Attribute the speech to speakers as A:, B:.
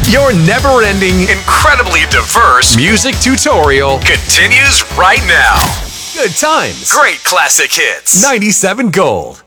A: Your never-ending, incredibly diverse music tutorial continues right now. Good times. Great classic hits. 97 Gold.